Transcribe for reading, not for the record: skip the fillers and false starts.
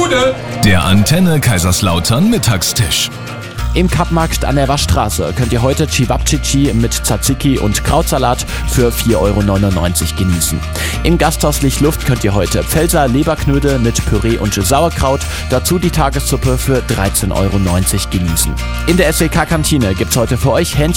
Bude! Der Antenne Kaiserslautern Mittagstisch. Im Kappmarkt an der Waschstraße könnt ihr heute Cevapcici mit Tzatziki und Krautsalat für 4,99 € genießen. Im Gasthaus Lichtluft könnt ihr heute Pfälzer Leberknödel mit Püree und Sauerkraut, dazu die Tagessuppe für 13,90 € genießen. In der SWK-Kantine gibt's heute für euch Hähnchen